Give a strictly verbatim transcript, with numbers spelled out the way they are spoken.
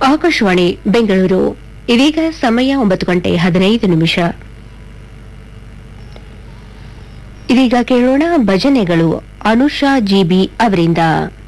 ಆಕಾಶವಾಣಿ ಬೆಂಗಳೂರು. ಇದೀಗ ಸಮಯ ಒಂಬತ್ತು ಗಂಟೆ ಹದಿನೈದು ನಿಮಿಷ. ಇದೀಗ ಕೇಳೋಣ ಭಜನೆಗಳು ಅನುಷಾ ಜಿಬಿ ಅವರಿಂದ.